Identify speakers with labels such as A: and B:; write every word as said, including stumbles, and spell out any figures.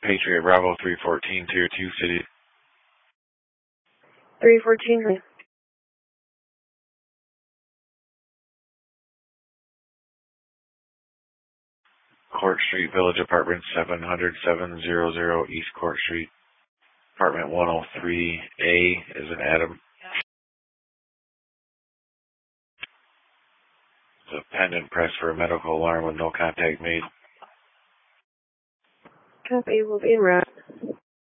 A: Patriot Bravo three fourteen, Tier two City.
B: three fourteen.
A: Court Street, Village Apartment seven hundred, seven hundred East Court Street. Apartment one oh three A is an Adam. It's a pendant press for a medical alarm with no contact made.
B: Copy, will be in route.